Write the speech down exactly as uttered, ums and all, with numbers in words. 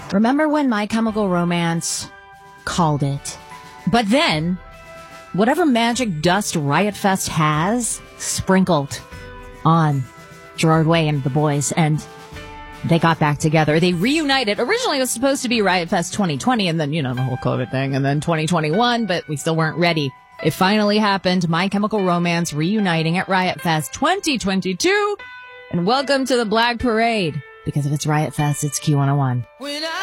Remember when My Chemical Romance called it? But then, whatever magic dust Riot Fest has sprinkled on Gerard Way and the boys, and they got back together. They reunited. Originally, it was supposed to be Riot Fest twenty twenty, and then, you know, the whole COVID thing, and then twenty twenty-one, but we still weren't ready. It finally happened. My Chemical Romance reuniting at Riot Fest twenty twenty-two. And welcome to the Black Parade. Because if it's Riot Fest, it's Q one oh one.